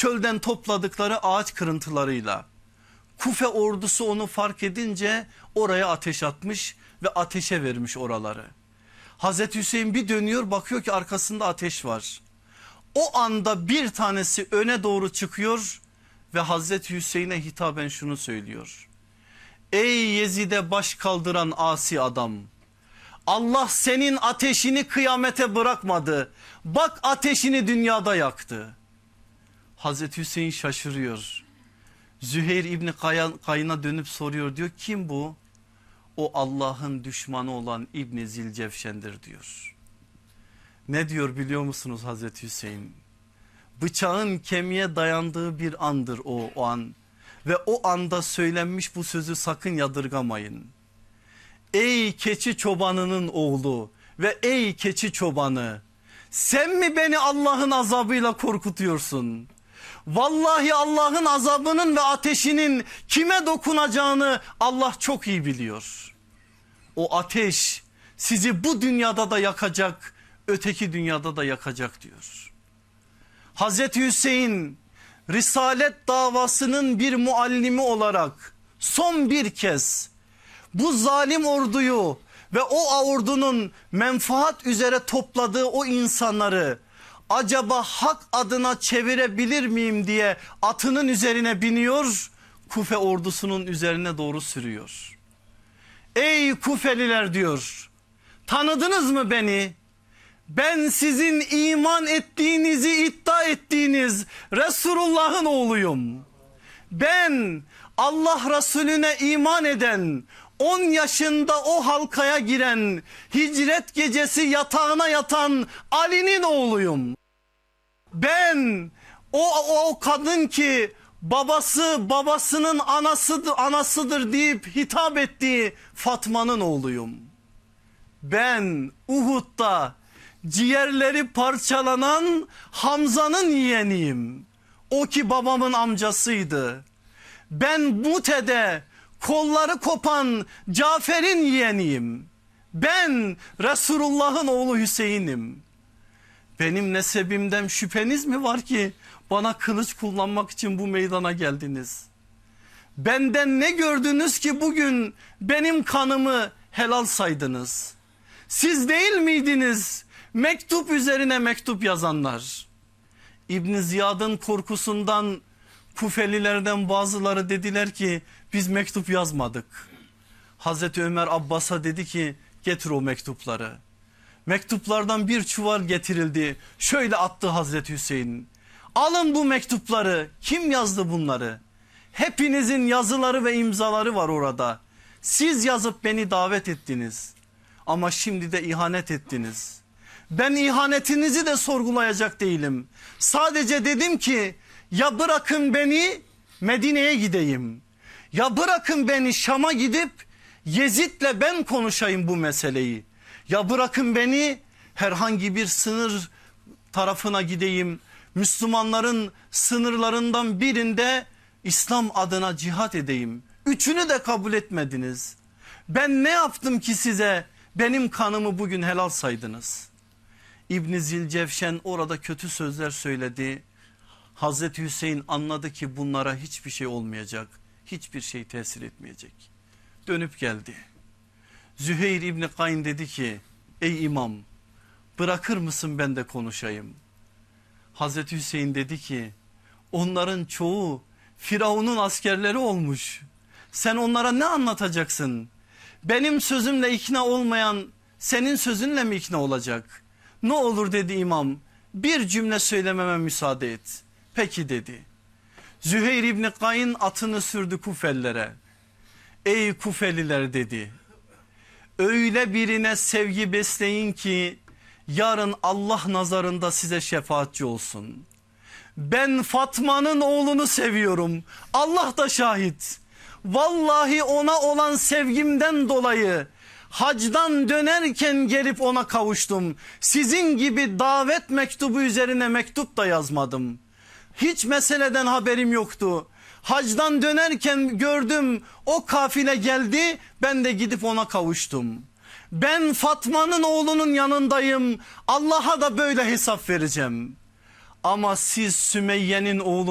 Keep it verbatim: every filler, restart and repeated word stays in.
çölden topladıkları ağaç kırıntılarıyla. Kufe ordusu onu fark edince oraya ateş atmış ve ateşe vermiş oraları. Hazreti Hüseyin bir dönüyor, bakıyor ki arkasında ateş var. O anda bir tanesi öne doğru çıkıyor ve Hazreti Hüseyin'e hitaben şunu söylüyor: ey Yezid'e baş kaldıran asi adam, Allah senin ateşini kıyamete bırakmadı, bak ateşini dünyada yaktı. Hazreti Hüseyin şaşırıyor. Züheyr İbni Kayn'a dönüp soruyor, diyor kim bu? O Allah'ın düşmanı olan İbni Zilcevşen'dir diyor. Ne diyor biliyor musunuz Hazreti Hüseyin? Bıçağın kemiğe dayandığı bir andır o, o an. Ve o anda söylenmiş bu sözü sakın yadırgamayın. Ey keçi çobanının oğlu ve ey keçi çobanı, sen mi beni Allah'ın azabıyla korkutuyorsun? Vallahi Allah'ın azabının ve ateşinin kime dokunacağını Allah çok iyi biliyor. O ateş sizi bu dünyada da yakacak, öteki dünyada da yakacak diyor. Hazreti Hüseyin Risalet davasının bir muallimi olarak son bir kez bu zalim orduyu ve o ordunun menfaat üzere topladığı o insanları acaba hak adına çevirebilir miyim diye atının üzerine biniyor, Kufe ordusunun üzerine doğru sürüyor. Ey Kufeliler diyor, tanıdınız mı beni? Ben sizin iman ettiğinizi iddia ettiğiniz Resulullah'ın oğluyum. Ben Allah Resulüne iman eden, on yaşında o halkaya giren, hicret gecesi yatağına yatan Ali'nin oğluyum. Ben o, o kadın ki babası babasının anasıdır, anasıdır deyip hitap ettiği Fatma'nın oğluyum. Ben Uhud'da ciğerleri parçalanan Hamza'nın yeğeniyim. O ki babamın amcasıydı. Ben Mute'de kolları kopan Cafer'in yeğeniyim. Ben Resulullah'ın oğlu Hüseyin'im. Benim nesebimden şüpheniz mi var ki bana kılıç kullanmak için bu meydana geldiniz? Benden ne gördünüz ki bugün benim kanımı helal saydınız? Siz değil miydiniz mektup üzerine mektup yazanlar? İbn Ziyad'ın korkusundan Kufelilerden bazıları dediler ki biz mektup yazmadık. Hazreti Ömer Abbas'a dedi ki getir o mektupları. Mektuplardan bir çuval getirildi. Şöyle attı Hazreti Hüseyin. Alın bu mektupları. Kim yazdı bunları? Hepinizin yazıları ve imzaları var orada. Siz yazıp beni davet ettiniz. Ama şimdi de ihanet ettiniz. Ben ihanetinizi de sorgulayacak değilim. Sadece dedim ki ya bırakın beni Medine'ye gideyim. Ya bırakın beni Şam'a gidip Yezid'le ben konuşayım bu meseleyi. Ya bırakın beni herhangi bir sınır tarafına gideyim. Müslümanların sınırlarından birinde İslam adına cihat edeyim. Üçünü de kabul etmediniz. Ben ne yaptım ki size benim kanımı bugün helal saydınız? İbn Zilcevşen orada kötü sözler söyledi. Hazreti Hüseyin anladı ki bunlara hiçbir şey olmayacak. Hiçbir şey tesir etmeyecek. Dönüp geldi. Züheyr İbni Kayn dedi ki ey imam, bırakır mısın ben de konuşayım? Hazreti Hüseyin dedi ki onların çoğu Firavun'un askerleri olmuş. Sen onlara ne anlatacaksın? Benim sözümle ikna olmayan senin sözünle mi ikna olacak? Ne olur dedi imam, bir cümle söylememe müsaade et. Peki dedi. Züheyr İbni Kayn atını sürdü Kufelilere. Ey Kufeliler dedi. Öyle birine sevgi besleyin ki yarın Allah nazarında size şefaatçi olsun. Ben Fatma'nın oğlunu seviyorum. Allah da şahit. Vallahi ona olan sevgimden dolayı hacdan dönerken gelip ona kavuştum. Sizin gibi davet mektubu üzerine mektup da yazmadım. Hiç meseleden haberim yoktu. Hacdan dönerken gördüm o kafile geldi, ben de gidip ona kavuştum. Ben Fatma'nın oğlunun yanındayım. Allah'a da böyle hesap vereceğim. Ama siz Sümeyye'nin oğlu